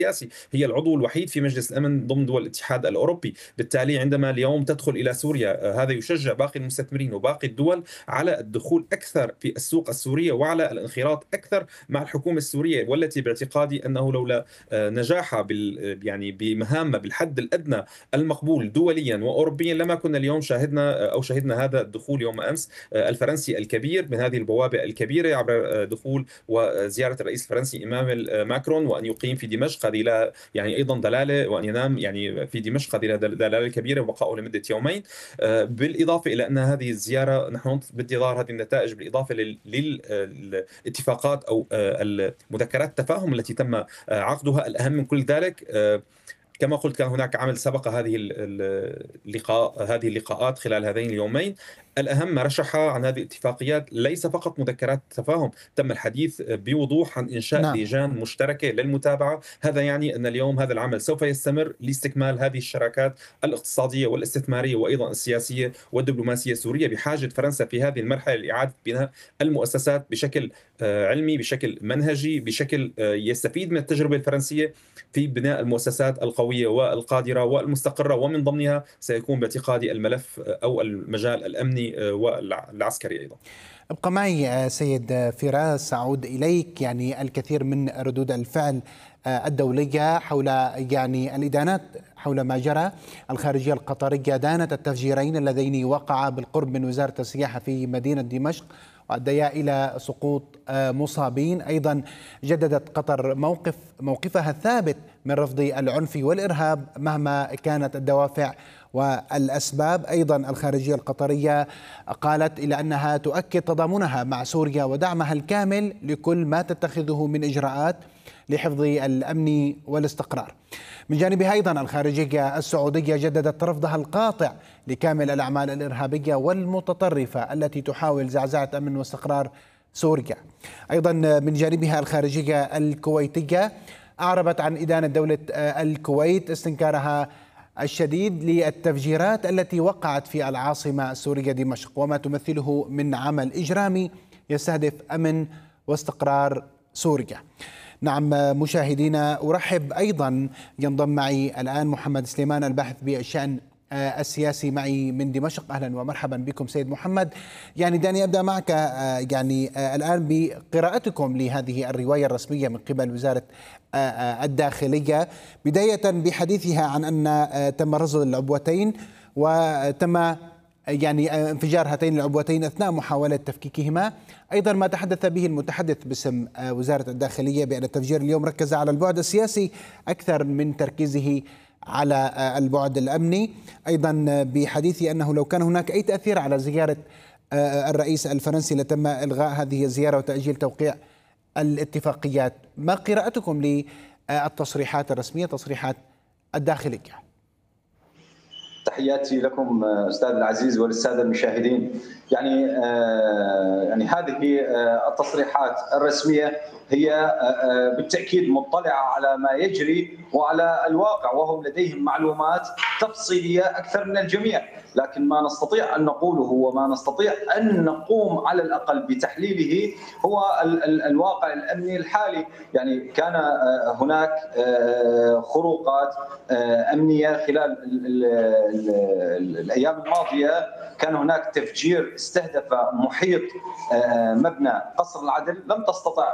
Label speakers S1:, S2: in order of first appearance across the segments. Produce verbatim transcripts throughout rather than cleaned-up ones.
S1: السياسي، هي العضو الوحيد في مجلس الأمن ضمن دول الاتحاد الأوروبي. بالتالي عندما اليوم تدخل إلى سوريا، آه، هذا يشجع باقي المستثمرين وباقي الدول على الدخول أكثر في السوق السورية وعلى الانخراط أكثر مع الحكومة السورية، والتي باعتقادي أنه لولا آه، نجاحها بال يعني بمهامها بالحد الأدنى المقبول دوليا وأوروبيا لما كنا اليوم شاهدنا آه، أو شهدنا هذا الدخول يوم أمس آه، الفرنسي الكبير من هذه البوابة الكبيرة عبر آه، دخول وزيارة الرئيس الفرنسي إيمانويل ماكرون، وأن يقيم في دمشق. هذه لها يعني أيضا دلالة، وأن ينام يعني في دمشق هذه لها دلالة كبيرة، وبقائه لمدة يومين. آه، بالإضافة إلى أن هذه الزيارة نحن بانتظار هذه النتائج، بالإضافة للاتفاقات أو آه، مذكرات التفاهم التي تم آه، عقدها. الأهم من كل ذلك، آه، كما قلت، كان هناك عمل سبق هذه اللقاء هذه اللقاءات خلال هذين اليومين. الأهم ما رشح عن هذه الاتفاقيات ليس فقط مذكرات تفاهم، تم الحديث بوضوح عن إنشاء
S2: نعم.
S1: لجان مشتركة للمتابعة. هذا يعني أن اليوم هذا العمل سوف يستمر لاستكمال هذه الشراكات الاقتصادية والاستثمارية وأيضا السياسية والدبلوماسية السورية. بحاجة فرنسا في هذه المرحلة لإعادة بناء المؤسسات بشكل آه، علمي، بشكل منهجي، بشكل آه، يستفيد من التجربة الفرنسية في بناء المؤسسات القوية والقادرة والمستقرة، ومن ضمنها سيكون باعتقادي الملف أو المجال الأمني والعسكري أيضا.
S2: ابقى معي سيد فراس، سأعود إليك. يعني الكثير من ردود الفعل الدولية حول يعني الإدانات حول ما جرى. الخارجية القطرية دانت التفجيرين اللذين وقعا بالقرب من وزارة السياحة في مدينة دمشق وأديا إلى سقوط مصابين. أيضا جددت قطر موقف موقفها الثابت من رفض العنف والإرهاب مهما كانت الدوافع والأسباب. أيضا الخارجية القطرية قالت إلى أنها تؤكد تضامنها مع سوريا ودعمها الكامل لكل ما تتخذه من إجراءات لحفظ الأمن والاستقرار. من جانبها أيضا الخارجية السعودية جددت رفضها القاطع لكامل الأعمال الإرهابية والمتطرفة التي تحاول زعزعة أمن واستقرار سوريا. أيضا من جانبها الخارجية الكويتية أعربت عن إدانة دولة الكويت استنكارها الشديد للتفجيرات التي وقعت في العاصمة السورية دمشق وما تمثله من عمل إجرامي يستهدف أمن واستقرار سوريا. نعم مشاهدينا، أرحب أيضا، ينضم معي الآن محمد سليمان الباحث بالشأن السياسي معي من دمشق. أهلا ومرحبا بكم سيد محمد. يعني دعني أبدأ معك يعني الآن بقراءتكم لهذه الرواية الرسمية من قبل وزارة الداخلية، بداية بحديثها عن أن تم رصد العبوتين وتم يعني انفجار هاتين العبوتين أثناء محاولة تفكيكهما. أيضا ما تحدث به المتحدث باسم وزارة الداخلية بأن التفجير اليوم ركز على البعد السياسي أكثر من تركيزه على البعد الأمني. أيضا بحديثه أنه لو كان هناك أي تأثير على زيارة الرئيس الفرنسي لتم إلغاء هذه الزيارة وتأجيل توقيع الاتفاقيات. ما قراءتكم للتصريحات الرسمية، تصريحات الداخلية؟
S3: تحياتي لكم أستاذ العزيز وللسادة المشاهدين. يعني يعني هذه التصريحات الرسمية هي بالتأكيد مطلعة على ما يجري وعلى الواقع، وهم لديهم معلومات تفصيلية أكثر من الجميع. لكن ما نستطيع أن نقوله وما نستطيع أن نقوم على الأقل بتحليله هو الواقع الأمني الحالي. يعني كان هناك خروقات أمنية خلال الأيام الماضية. كان هناك تفجير استهدف محيط مبنى قصر العدل. لم تستطع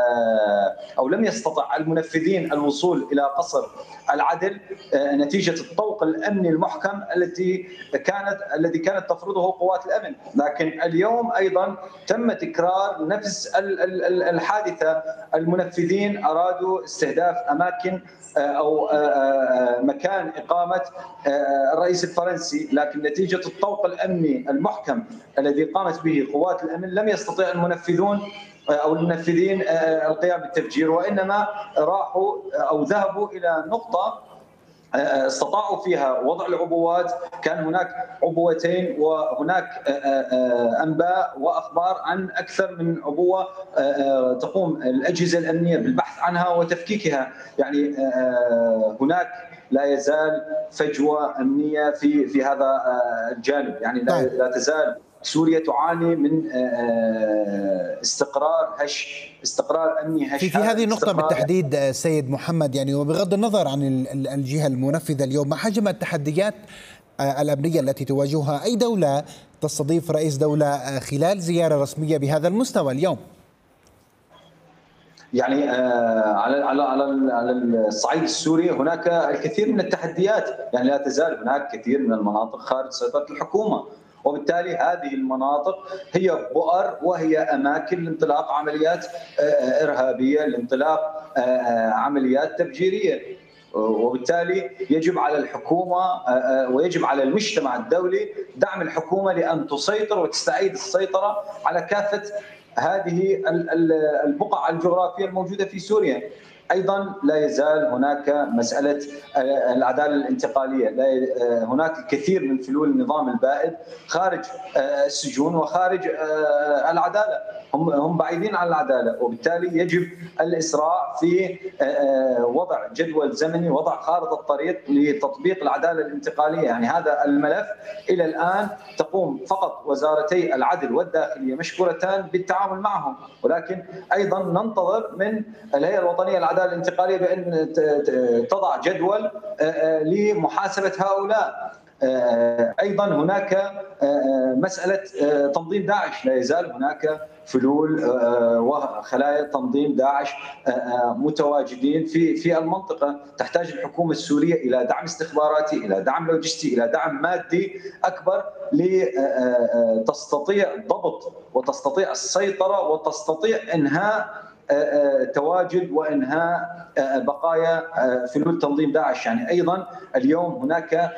S3: أو لم يستطع المنفذين الوصول إلى قصر العدل نتيجة الطوق الأمني المحكم التي كانت الذي كانت تفرضه قوات الأمن. لكن اليوم أيضا تم تكرار نفس الحادثة. المنفذين أرادوا استهداف أماكن أو مكان إقامة الرئيس الفرنسي، لكن نتيجة الطوق الأمني المحكم الذي قامت به قوات الأمن لم يستطيع المنفذون أو المنفذين القيام بالتفجير، وإنما راحوا أو ذهبوا إلى نقطة استطاعوا فيها وضع العبوات. كان هناك عبوتين وهناك أنباء وأخبار عن أكثر من عبوة تقوم الأجهزة الأمنية بالبحث عنها وتفكيكها. يعني هناك لا يزال فجوة أمنية في في هذا الجانب. يعني لا, لا تزال سوريا تعاني من استقرار هش، استقرار امني هش.
S2: في, في هذه النقطة بالتحديد سيد محمد، يعني وبغض النظر عن الجهة المنفذة اليوم، ما حجم التحديات الأمنية التي تواجهها أي دولة تستضيف رئيس دولة خلال زيارة رسمية بهذا المستوى اليوم؟
S3: يعني على على على على الصعيد السوري هناك الكثير من التحديات، يعني لا تزال هناك كثير من المناطق خارج سيطرة الحكومة، وبالتالي هذه المناطق هي بؤر وهي أماكن لانطلاق عمليات إرهابية، لانطلاق عمليات تفجيرية، وبالتالي يجب على الحكومة ويجب على المجتمع الدولي دعم الحكومة لأن تسيطر وتستعيد السيطرة على كافة هذه البقع الجغرافية الموجودة في سوريا. أيضا لا يزال هناك مسألة العدالة الانتقالية، لا هناك الكثير من فلول النظام البائد خارج السجون وخارج العدالة، هم هم بعيدين عن العدالة، وبالتالي يجب الإسراع في وضع جدول زمني، وضع خارطة طريق لتطبيق العدالة الانتقالية. يعني هذا الملف إلى الآن تقوم فقط وزارتي العدل والداخلية مشكورتان بالتعامل معهم، ولكن أيضا ننتظر من الهيئة الوطنية للعدالة الانتقالية بأن تضع جدول لمحاسبة هؤلاء. أيضا هناك مسألة تنظيم داعش، لا يزال هناك فلول وخلايا تنظيم داعش متواجدين في في المنطقة. تحتاج الحكومة السورية إلى دعم استخباراتي، إلى دعم لوجستي، إلى دعم مادي أكبر لتستطيع ضبط وتستطيع السيطرة وتستطيع إنهاء تواجد وإنهاء بقايا فلول تنظيم داعش. يعني أيضا اليوم هناك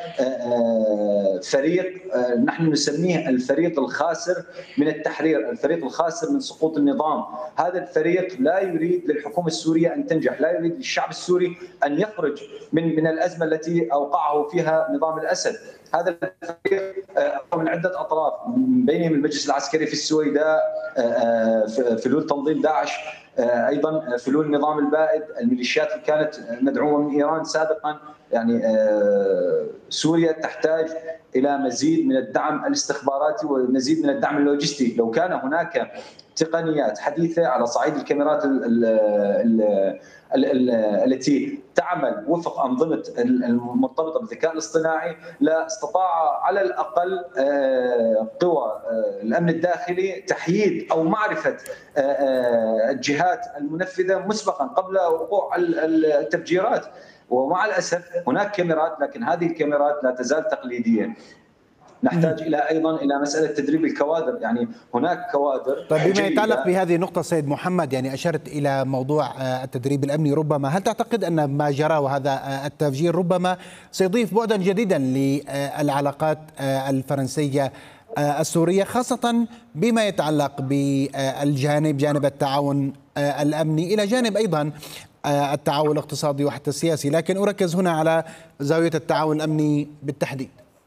S3: فريق نحن نسميه الفريق الخاسر من التحرير، الفريق الخاسر من سقوط النظام. هذا الفريق لا يريد للحكومة السورية أن تنجح، لا يريد للشعب السوري أن يخرج من من الأزمة التي أوقعه فيها نظام الأسد. هذا الفريق من عدة أطراف، من بينهم المجلس العسكري في السويداء، فلول تنظيم داعش، ايضا فلول النظام البائد، الميليشيات اللي كانت مدعومه من ايران سابقا. يعني سوريا تحتاج الى مزيد من الدعم الاستخباراتي ومزيد من الدعم اللوجستي. لو كان هناك تقنيات حديثه على صعيد الكاميرات ال ال ال التي تعمل وفق انظمه المرتبطه بالذكاء الاصطناعي، لا استطاع على الاقل قوى الامن الداخلي تحييد او معرفه الجهات المنفذه مسبقا قبل وقوع التفجيرات. ومع الاسف هناك كاميرات، لكن هذه الكاميرات لا تزال تقليديه. نحتاج الى ايضا الى مساله تدريب الكوادر، يعني هناك كوادر.
S2: طيب بما يتعلق بهذه النقطه سيد محمد، يعني اشرت الى موضوع التدريب الامني، ربما هل تعتقد ان ما جرى وهذا التفجير ربما سيضيف بعدا جديدا للعلاقات الفرنسيه السوريه، خاصه بما يتعلق بالجانب جانب التعاون الامني الى جانب ايضا التعاون الاقتصادي وحتى السياسي، لكن اركز هنا على زاويه التعاون الامني بالتحديد؟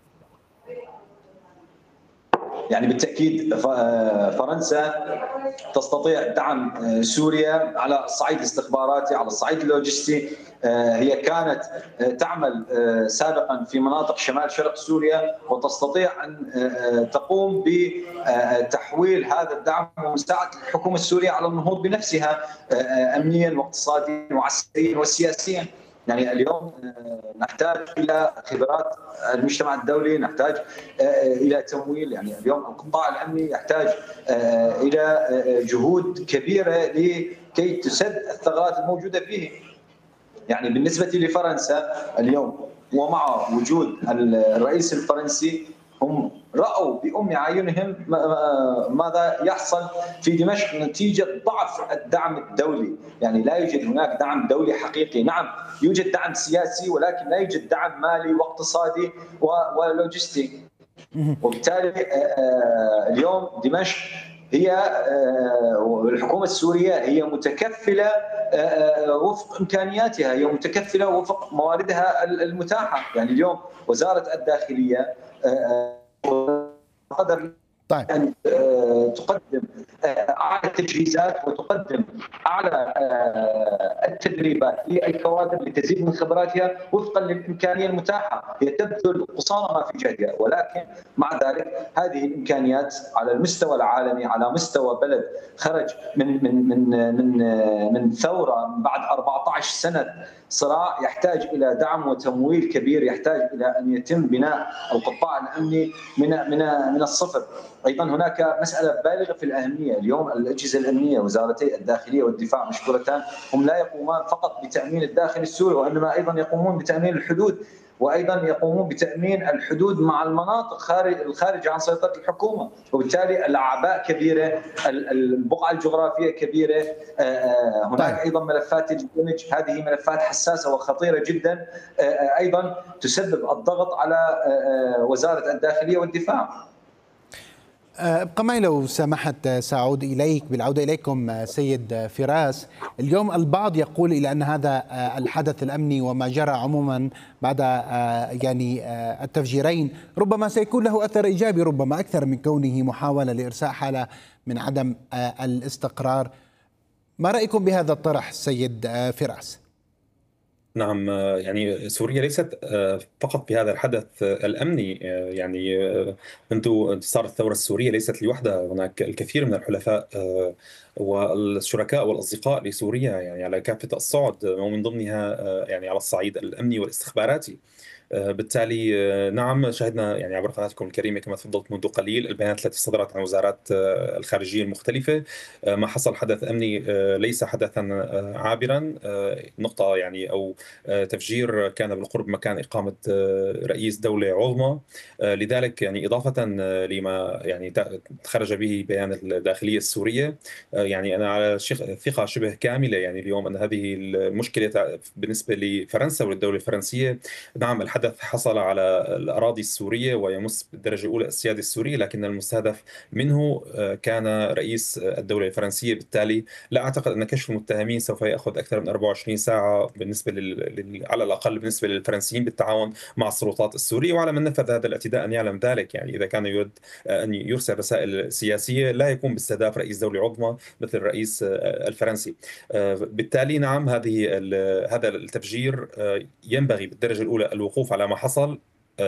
S3: يعني بالتأكيد فرنسا تستطيع دعم سوريا على الصعيد الاستخباراتي، على الصعيد اللوجستي. هي كانت تعمل سابقا في مناطق شمال شرق سوريا، وتستطيع أن تقوم بتحويل هذا الدعم ومساعدة الحكومة السورية على النهوض بنفسها أمنيا واقتصاديا وعسكريا وسياسيا. يعني اليوم نحتاج إلى خبرات المجتمع الدولي، نحتاج إلى تمويل. يعني اليوم القطاع الأمني يحتاج إلى جهود كبيرة لكي تسد الثغرات الموجودة فيه. يعني بالنسبة لفرنسا اليوم ومع وجود الرئيس الفرنسي، هم رأوا بأم عيونهم ماذا يحصل في دمشق نتيجة ضعف الدعم الدولي. يعني لا يوجد هناك دعم دولي حقيقي. نعم يوجد دعم سياسي، ولكن لا يوجد دعم مالي واقتصادي ولوجستي. وبالتالي اليوم دمشق هي الحكومة السورية هي متكفلة وفق إمكانياتها، هي متكفلة وفق مواردها المتاحة. يعني اليوم وزارة الداخلية قدر
S2: طيب.
S3: أن تقدم أعلى التجهيزات وتقدم أعلى التدريبات للكوادر لتزيد من خبراتها وفقا للإمكانية المتاحة. هي تبذل قصارى ما في جهدها، ولكن مع ذلك هذه الإمكانيات على المستوى العالمي، على مستوى بلد خرج من من من من من ثورة بعد أربعة عشر سنة صراع، يحتاج إلى دعم وتمويل كبير، يحتاج إلى أن يتم بناء القطاع الأمني من من من الصفر. أيضا هناك مسألة بالغة في الأهمية. اليوم الأجهزة الأمنية وزارتي الداخلية والدفاع مشكورتان هم لا يقومان فقط بتأمين الداخل السوري، وإنما أيضا يقومون بتأمين الحدود، وايضا يقومون بتامين الحدود مع المناطق خارج الخارج عن سيطره الحكومه، وبالتالي الاعباء كبيره، البقعه الجغرافيه كبيره. هناك ايضا ملفات الجنج، هذه ملفات حساسه وخطيره جدا، ايضا تسبب الضغط على وزاره الداخليه والدفاع.
S2: ابقى معي لو سمحت، سأعود إليك بالعودة إليكم سيد فراس. اليوم البعض يقول إلى أن هذا الحدث الأمني وما جرى عموما بعد يعني التفجيرين ربما سيكون له أثر إيجابي، ربما أكثر من كونه محاولة لإرساء حالة من عدم الاستقرار. ما رأيكم بهذا الطرح سيد فراس؟
S1: نعم، يعني سوريا ليست فقط بهذا الحدث الأمني. يعني منذ انتصار الثورة السورية ليست لوحدها، هناك الكثير من الحلفاء والشركاء والأصدقاء لسوريا يعني على كافة الصعد، ومن ضمنها يعني على الصعيد الأمني والاستخباراتي. بالتالي نعم، شاهدنا يعني عبر قناتكم الكريمة كما تفضلت منذ قليل البيانات التي صدرت عن وزارات الخارجية المختلفة. ما حصل حدث أمني ليس حدثا عابرا، نقطة يعني أو تفجير كان بالقرب مكان إقامة رئيس دولة عظمى. لذلك يعني إضافة لما يعني خرج به بيان الداخلية السورية، يعني أنا على ثقة شبه كاملة يعني اليوم أن هذه المشكلة بالنسبة لفرنسا والدولة الفرنسية، نعم الحدث حصل على الأراضي السورية ويمس بالدرجة الأولى السيادة السورية، لكن المستهدف منه كان رئيس الدولة الفرنسية. بالتالي لا أعتقد أن كشف المتهمين سوف يأخذ أكثر من أربعة وعشرين ساعة بالنسبة لل... على الأقل بالنسبة للفرنسيين بالتعاون مع السلطات السورية، وعلى من نفذ هذا الاعتداء أن يعلم ذلك. يعني إذا كان يريد أن يرسل رسائل سياسية لا يكون باستهداف رئيس دولة عظمى مثل الرئيس الفرنسي. بالتالي نعم، هذه هذا التفجير ينبغي بالدرجة الأولى الوقوف على ما حصل،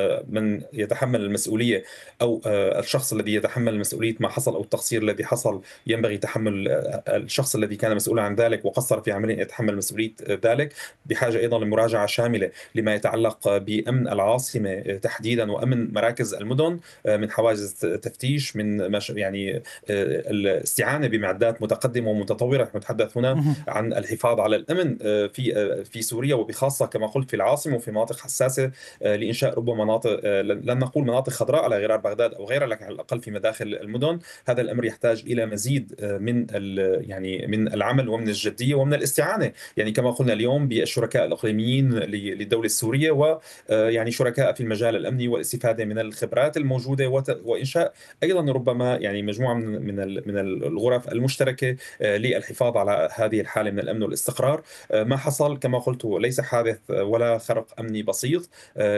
S1: من يتحمل المسؤولية أو الشخص الذي يتحمل مسؤولية ما حصل أو التقصير الذي حصل ينبغي تحمل الشخص الذي كان مسؤولا عن ذلك وقصر في عمله يتحمل مسؤولية ذلك. بحاجة أيضا لمراجعة شاملة لما يتعلق بأمن العاصمة تحديدا وأمن مراكز المدن من حواجز تفتيش، من يعني الاستعانة بمعدات متقدمة ومتطورة. نتحدث هنا عن الحفاظ على الأمن في في سوريا وبخاصة كما قلت في العاصمة وفي مناطق حساسة لإنشاء ربما مناطق، لن نقول مناطق خضراء على غرار بغداد أو غيرها، لكن على الأقل في مداخل المدن. هذا الأمر يحتاج إلى مزيد من يعني من العمل ومن الجدية ومن الاستعانة، يعني كما قلنا اليوم بالشركاء الإقليميين للدولة السورية، ويعني شركاء في المجال الأمني والاستفادة من الخبرات الموجودة، وإنشاء أيضا ربما يعني مجموعة من من من الغرف المشتركة للحفاظ على هذه الحالة من الأمن والاستقرار. ما حصل كما قلت ليس حادث ولا خرق أمني بسيط،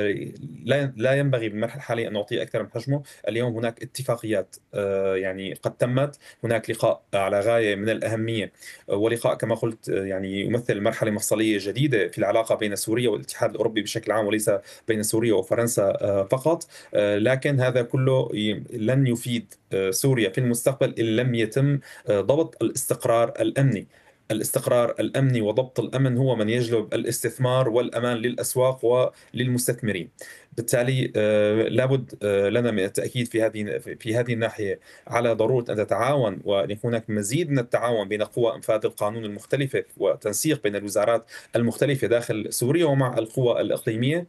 S1: لا لا ينبغي بالمرحله الحاليه ان نعطيه اكثر من حجمه. اليوم هناك اتفاقيات يعني قد تمت، هناك لقاء على غايه من الاهميه، ولقاء كما قلت يعني يمثل مرحله مفصليه جديده في العلاقه بين سوريا والاتحاد الاوروبي بشكل عام، وليس بين سوريا وفرنسا فقط. لكن هذا كله لن يفيد سوريا في المستقبل ان لم يتم ضبط الاستقرار الامني. الاستقرار الأمني وضبط الأمن هو من يجلب الاستثمار والأمان للأسواق وللمستثمرين. بالتالي لابد لنا من التأكيد في هذه في هذه الناحية على ضرورة أن تتعاون وأن يكون هناك مزيد من التعاون بين قوى إنفاذ القانون المختلفة وتنسيق بين الوزارات المختلفة داخل سوريا ومع القوى الإقليمية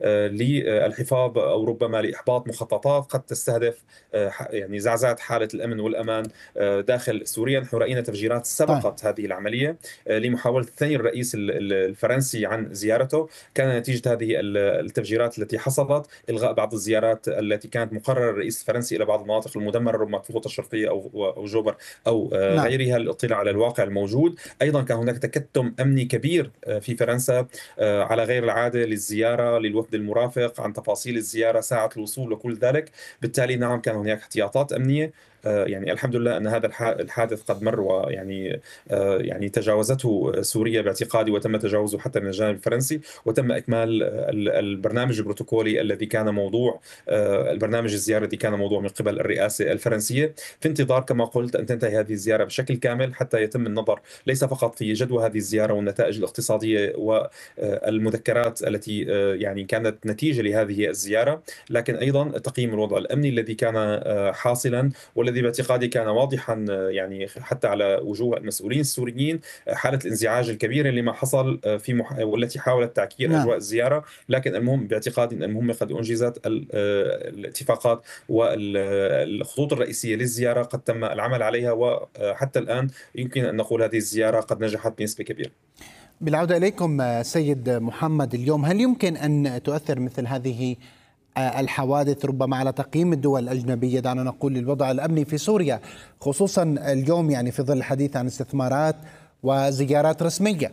S1: للحفاظ أو ربما لإحباط مخططات قد تستهدف يعني زعزعة حالة الأمن والأمان داخل سوريا. نحن رأينا تفجيرات سبقت هذه العملية لمحاولة ثني الرئيس الفرنسي عن زيارته، كان نتيجة هذه التفجيرات التي حصلت إلغاء بعض الزيارات التي كانت مقررة الرئيس الفرنسي إلى بعض المناطق المدمرة ربما في غوطة الشرقية أو أو جوبر أو غيرها للاطلاع على الواقع الموجود. أيضا كان هناك تكتم أمني كبير في فرنسا على غير العادة للزيارة للوفد المرافق، عن تفاصيل الزيارة، ساعة الوصول وكل ذلك. بالتالي نعم كان هناك احتياطات أمنية يعني الحمد لله أن هذا الحادث قد مر، ويعني يعني تجاوزته سوريا باعتقادي، وتم تجاوزه حتى من الجانب الفرنسي، وتم إكمال البرنامج البروتوكولي الذي كان موضوع البرنامج الزيارة الذي كان موضوع من قبل الرئاسة الفرنسية، في انتظار كما قلت أن تنتهي هذه الزيارة بشكل كامل حتى يتم النظر ليس فقط في جدوى هذه الزيارة والنتائج الاقتصادية والمذكرات التي يعني كانت نتيجة لهذه الزيارة، لكن أيضا تقييم الوضع الأمني الذي كان حاصلا، والذي باعتقادي كان واضحا يعني حتى على وجوه المسؤولين السوريين، حالة الانزعاج الكبيرة لما حصل في مح... والتي حاولت تعكير
S2: نعم.
S1: أجواء الزيارة، لكن المهم باعتقادي أن المهمة قد أنجزت. الاتفاقات والخطوط الرئيسية للزيارة قد تم العمل عليها، وحتى الآن يمكن أن نقول هذه الزيارة قد نجحت بنسبة كبيرة.
S2: بالعودة إليكم سيد محمد، اليوم هل يمكن أن تؤثر مثل هذه الحوادث ربما على تقييم الدول الأجنبية، دعنا نقول للوضع الأمني في سوريا، خصوصا اليوم يعني في ظل الحديث عن استثمارات وزيارات رسمية؟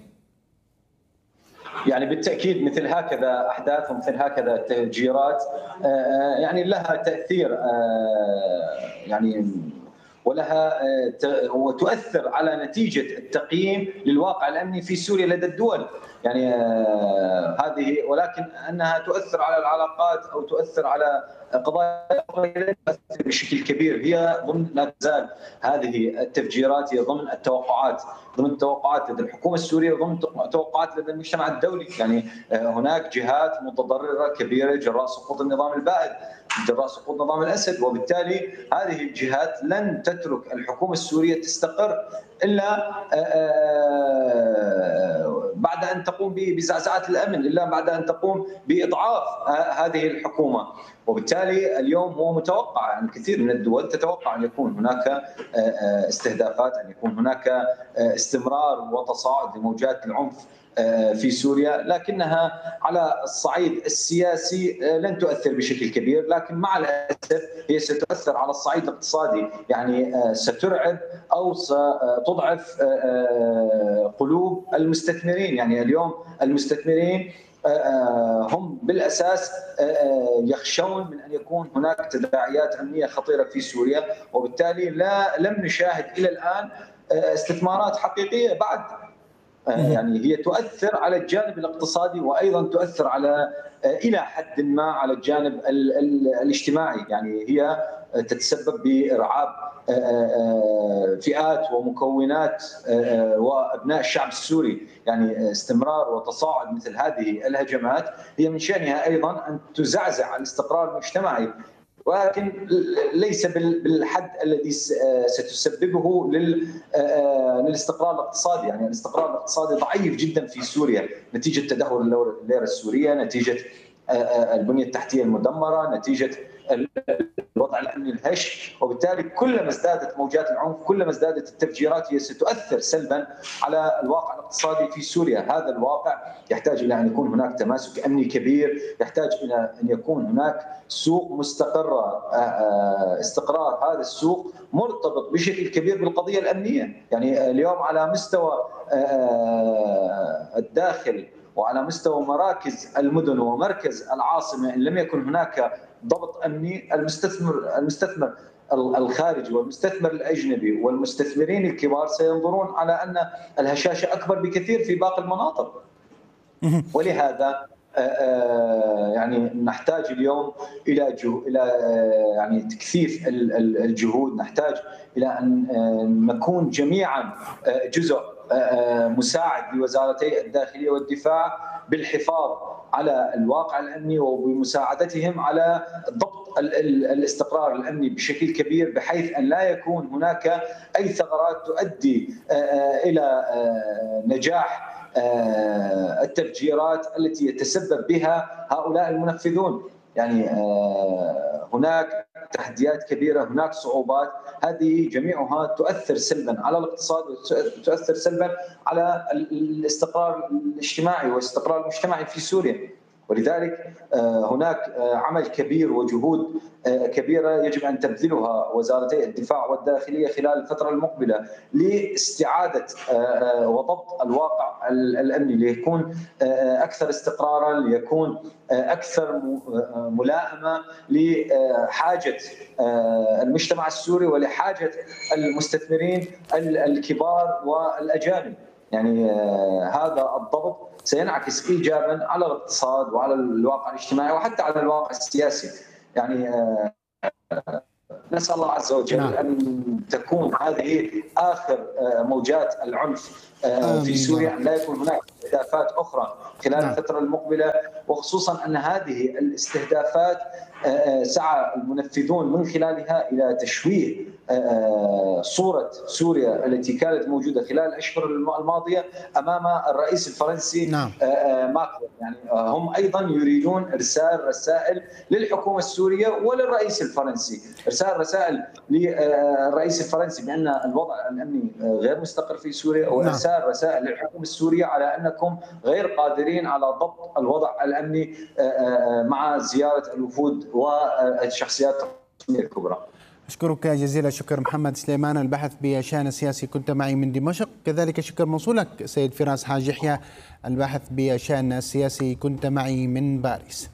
S3: يعني بالتأكيد مثل هكذا أحداث ومثل هكذا تفجيرات يعني لها تأثير يعني ولها وتؤثر على نتيجة التقييم للواقع الأمني في سوريا لدى الدول، يعني هذه، ولكن أنها تؤثر على العلاقات أو تؤثر على قضايا بشكل كبير. هي ضمن لا تزال هذه التفجيرات هي ضمن التوقعات ضمن التوقعات لدى الحكومة السورية وضمن التوقعات لدى المجتمع الدولي. يعني هناك جهات متضررة كبيرة جراء سقوط النظام البائد، جراء سقوط نظام الأسد، وبالتالي هذه الجهات لن تترك الحكومة السورية تستقر إلا بعد أن تقوم بزعزعة الأمن، إلا بعد أن تقوم بإضعاف هذه الحكومة. وبالتالي اليوم هو متوقع، يعني كثير من الدول تتوقع أن يكون هناك استهدافات، أن يكون هناك استمرار وتصاعد لموجات العنف في سوريا، لكنها على الصعيد السياسي لن تؤثر بشكل كبير، لكن مع الأسف هي ستؤثر على الصعيد الاقتصادي، يعني سترعب أو ستضعف قلوب المستثمرين. يعني اليوم المستثمرين هم بالأساس يخشون من أن يكون هناك تداعيات أمنية خطيرة في سوريا، وبالتالي لا لم نشاهد إلى الآن استثمارات حقيقية بعد. يعني هي تؤثر على الجانب الاقتصادي، وأيضا تؤثر على إلى حد ما على الجانب الاجتماعي. يعني هي تتسبب بإرعاب فئات ومكونات وأبناء الشعب السوري. يعني استمرار وتصاعد مثل هذه الهجمات هي من شأنها أيضا أن تزعزع الاستقرار المجتمعي، ولكن ليس بالحد الذي ستسببه للاستقرار الاقتصادي. يعني الاستقرار الاقتصادي ضعيف جدا في سوريا نتيجة تدهور الليرة السورية، نتيجة البنية التحتية المدمرة، نتيجة الوضع الأمني الهش، وبالتالي كلما ازدادت موجات العنف كلما ازدادت التفجيرات هي ستؤثر سلبا على الواقع الاقتصادي في سوريا. هذا الواقع يحتاج إلى أن يكون هناك تماسك أمني كبير، يحتاج إلى أن يكون هناك سوق مستقرة. استقرار هذا السوق مرتبط بشكل كبير بالقضية الأمنية. يعني اليوم على مستوى الداخل وعلى مستوى مراكز المدن ومركز العاصمة، إن لم يكن هناك ضبط أمني، المستثمر المستثمر الخارجي والمستثمر الأجنبي والمستثمرين الكبار سينظرون على أن الهشاشة أكبر بكثير في باقي المناطق. ولهذا يعني نحتاج اليوم إلى إلى يعني تكثيف الجهود، نحتاج إلى أن نكون جميعا جزء مساعد لوزارتي الداخلية والدفاع بالحفاظ على الواقع الأمني وبمساعدتهم على ضبط الاستقرار الأمني بشكل كبير، بحيث أن لا يكون هناك أي ثغرات تؤدي إلى نجاح التفجيرات التي يتسبب بها هؤلاء المنفذون. يعني هناك تحديات كبيرة، هناك صعوبات، هذه جميعها تؤثر سلبا على الاقتصاد وتؤثر سلبا على الاستقرار الاجتماعي والاستقرار المجتمعي في سوريا. ولذلك هناك عمل كبير وجهود كبيرة يجب أن تبذلها وزارتي الدفاع والداخلية خلال الفترة المقبلة لاستعادة وضبط الواقع الأمني، ليكون أكثر استقرارا، ليكون أكثر ملائمة لحاجة المجتمع السوري ولحاجة المستثمرين الكبار والأجانب. يعني هذا الضبط سينعكس إيجابا على الاقتصاد وعلى الواقع الاجتماعي وحتى على الواقع السياسي. يعني نسأل الله عز وجل نعم. أن تكون هذه آخر موجات العنف في سوريا، أن لا يكون هناك استهدافات أخرى خلال نعم. الفترة المقبلة، وخصوصا أن هذه الاستهدافات سعى المنفذون من خلالها إلى تشويه صورة سوريا التي كانت موجودة خلال الأشهر الماضية أمام الرئيس الفرنسي نعم. ماكرون. يعني هم أيضا يريدون إرسال رسائل للحكومة السورية وللرئيس الفرنسي، إرسال رسائل للرئيس الفرنسي بأن الوضع الأمني غير مستقر في سوريا، وإرسال نعم. رسائل للحكومة السورية على أنكم غير قادرين على ضبط الوضع الأمني مع زيارة الوفود والشخصيات الكبرى.
S2: أشكرك جزيل الشكر محمد سليمان، الباحث بشأن السياسي، كنت معي من دمشق. كذلك شكر موصولك سيد فراس حاج يحيى، الباحث بشأن السياسي، كنت معي من باريس.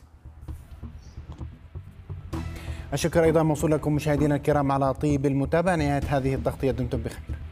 S2: الشكر أيضا موصول لكم مشاهدينا الكرام على طيب المتابعة. نهاية هذه التغطية، دمتم بخير.